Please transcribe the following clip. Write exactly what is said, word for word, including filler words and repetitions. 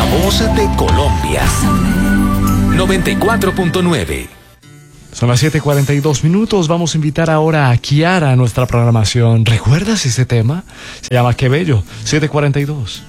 voz de Colombia. noventa y cuatro punto nueve. Son las siete cuarenta y dos minutos. Vamos a invitar ahora a Kiara a nuestra programación. ¿Recuerdas ese tema? Se llama Qué Bello. siete cuarenta y dos.